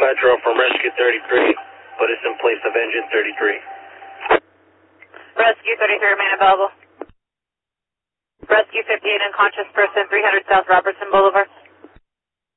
Metro from Rescue 33, but it's in place of Engine 33. Rescue 33, remain available. Rescue 58, unconscious person, 300 South Robertson Boulevard.